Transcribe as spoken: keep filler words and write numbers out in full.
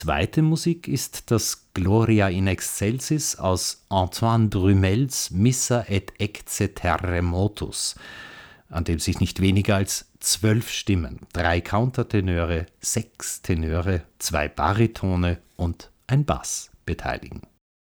Zweite Musik ist das Gloria in excelsis aus Antoine Brumels Missa et ecce terremotus, an dem sich nicht weniger als zwölf Stimmen, drei Countertenöre, sechs Tenöre, zwei Baritone und ein Bass beteiligen.